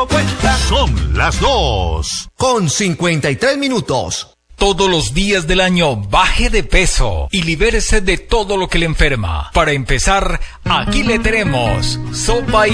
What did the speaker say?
dando vuelta. Son las 2:53. Todos los días del año baje de peso y libérese de todo lo que le enferma. Para empezar, aquí le tenemos sopa y